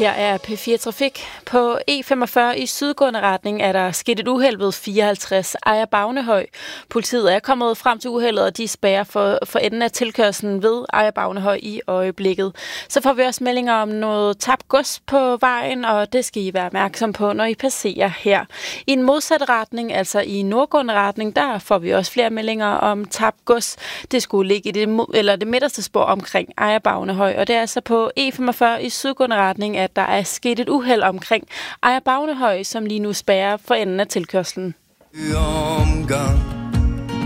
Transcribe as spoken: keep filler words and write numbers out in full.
Her er P fire Trafik. På E femogfyrre i sydgående retning er der sket et uheld ved fireoghalvtreds Ejer Bavnehøj. Politiet er kommet frem til uheldet, og de spærrer for, for enden af tilkørslen ved Ejer Bavnehøj i øjeblikket. Så får vi også meldinger om noget tabt gods på vejen, og det skal I være opmærksom på, når I passerer her. I en modsat retning, altså i nordgående retning, der får vi også flere meldinger om tabt gods. Det skulle ligge i det, eller det midterste spor omkring Ejer Bavnehøj, og det er altså på E femogfyrre i sydgående retning, at der er sket et uheld omkring Ejer Bavnehøj, som lige nu spærrer for enden af tilkørslen. Omgang